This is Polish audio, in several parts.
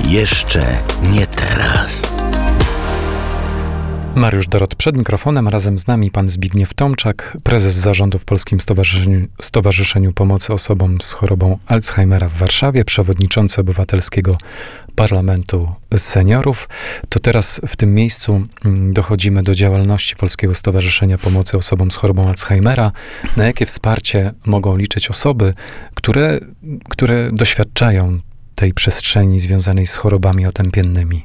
Jeszcze nie teraz. Mariusz Dorot przed mikrofonem, razem z nami pan Zbigniew Tomczak, prezes zarządu w Polskim Stowarzyszeniu Pomocy Osobom z chorobą Alzheimera w Warszawie, przewodniczący Obywatelskiego Parlamentu Seniorów. To teraz w tym miejscu dochodzimy do działalności Polskiego Stowarzyszenia Pomocy Osobom z chorobą Alzheimera. Na jakie wsparcie mogą liczyć osoby, które doświadczają tej przestrzeni związanej z chorobami otępiennymi?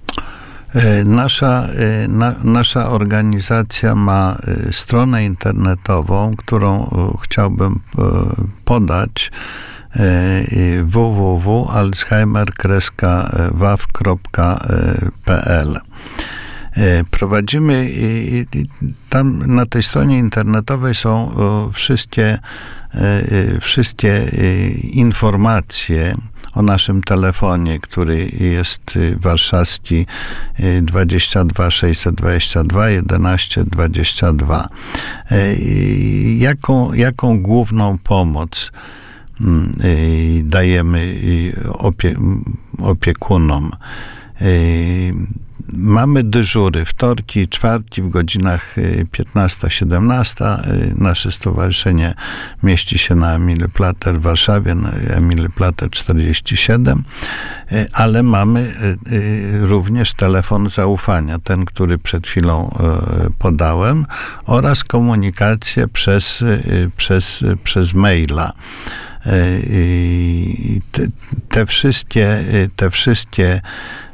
Nasza organizacja ma stronę internetową, którą chciałbym podać, www.alzheimer-waw.pl. Prowadzimy i tam na tej stronie internetowej są wszystkie informacje o naszym telefonie, który jest warszawski 22 622 11 22. Jaką główną pomoc dajemy opiekunom? Mamy dyżury wtorki i czwartki w godzinach 15-17. Nasze stowarzyszenie mieści się na Emil Plater w Warszawie, na Emil Plater 47, ale mamy również telefon zaufania, ten, który przed chwilą podałem, oraz komunikację przez maila. Te wszystkie